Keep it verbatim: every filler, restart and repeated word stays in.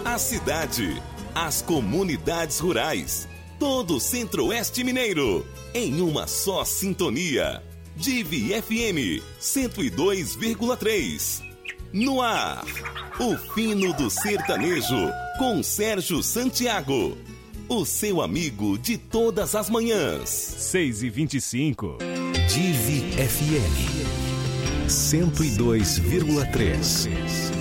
a cidade, as comunidades rurais, todo o Centro-Oeste Mineiro, em uma só sintonia. Divi F M cento e dois vírgula três. No ar, o fino do sertanejo, com Sérgio Santiago. O seu amigo de todas as manhãs. seis e vinte e cinco. Divi F M cento e dois vírgula três.